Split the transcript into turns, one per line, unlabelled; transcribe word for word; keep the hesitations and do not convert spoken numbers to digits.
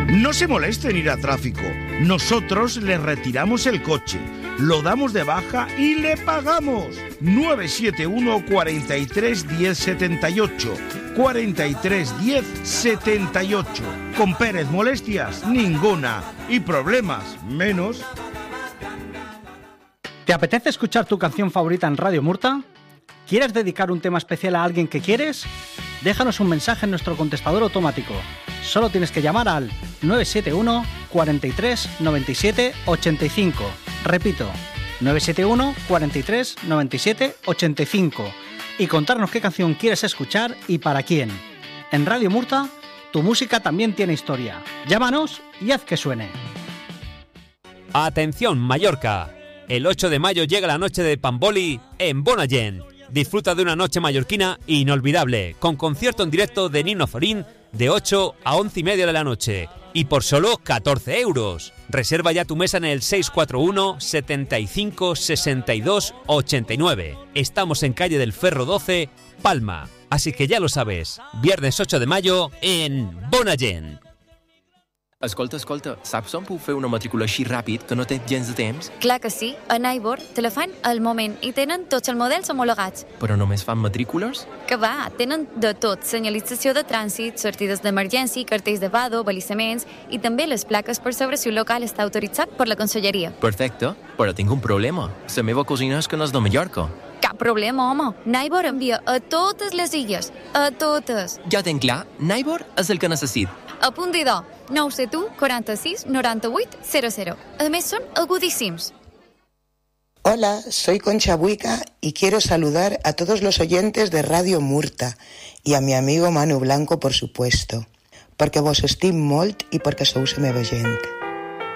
No se moleste en ir a tráfico. Nosotros le retiramos el coche, lo damos de baja y le pagamos. nueve siete uno, cuatro tres, uno cero siete ocho. cuatro tres, uno cero siete ocho. Con Pérez, molestias ninguna. Y problemas menos.
¿Te apetece escuchar tu canción favorita en Radio Murta? ¿Quieres dedicar un tema especial a alguien que quieres? Déjanos un mensaje en nuestro contestador automático. Solo tienes que llamar al nueve siete uno, cuatro tres, nueve siete, ocho cinco. Repito, nueve siete uno, cuatro tres, nueve siete, ocho cinco. Y contarnos qué canción quieres escuchar y para quién. En Radio Murta, tu música también tiene historia. Llámanos y haz que suene.
Atención, Mallorca. El ocho de mayo llega la noche de Pamboli en Bonagen. Disfruta de una noche mallorquina inolvidable, con concierto en directo de Nino Forín de ocho a once y media de la noche y por solo catorce euros. Reserva ya tu mesa en el seis cuatro uno, setenta y cinco, sesenta y dos, ochenta y nueve. Estamos en calle del Ferro doce, Palma. Así que ya lo sabes, viernes ocho de mayo en Bonagen.
Escolta, escolta, saps on puc fer una matrícula així ràpid que no té gens de temps?
Clar que sí, a Nibor te la fan al moment i tenen tots els models homologats.
Però només fan matrícules?
Que va, tenen de tot, senyalització de trànsit, sortides d'emergència, cartells de vado, balissaments i també les plaques per saber si el local està autoritzat per la conselleria.
Perfecte, però tinc un problema. La meva cosina és que no és de Mallorca.
Cap problema, home. Nibor envia a totes les illes, a totes.
Ja ho tenc clar, Nibor és el que necessit.
Apuntidor, nou set u, quaranta-sis, noranta-vuit, zero zero. A més, són agudíssims.
Hola, soy Concha Buica y quiero saludar a todos los oyentes de Radio Murta y a mi amigo Manu Blanco, por supuesto, porque vos estim molt y porque sou la meva gent.